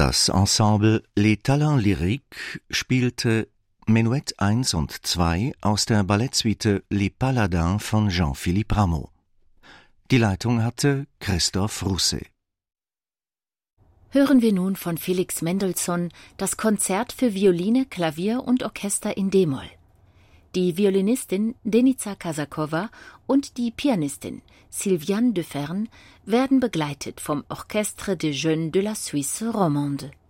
Das Ensemble Les Talents Lyriques spielte Menuett 1 und 2 aus der Ballettsuite Les Paladins von Jean-Philippe Rameau. Die Leitung hatte Christoph Rousset. Hören wir nun von Felix Mendelssohn das Konzert für Violine, Klavier und Orchester in d-Moll. Die Violinistin Denica Kasakowa und die Pianistin Sylviane Deferne werden begleitet vom Orchestre des Jeunes de la Suisse Romande.